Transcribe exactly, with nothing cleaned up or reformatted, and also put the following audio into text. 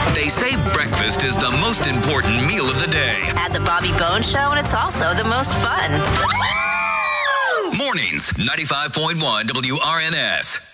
They say breakfast is the most important meal of the day. Add the Bobby Bones Show, and it's also the most fun. Mornings, ninety-five point one W R N S.